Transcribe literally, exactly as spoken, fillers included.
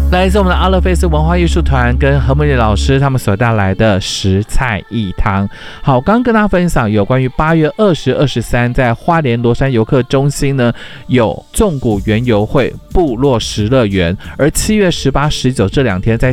来自我们的阿勒菲斯文化艺术团跟何美丽老师他们所带来的食菜一汤。好，我刚刚跟大家分享有关于八月二十、二十三在花莲罗山游客中心呢有纵谷园游会部落食乐园，而七月十八、十九这两天在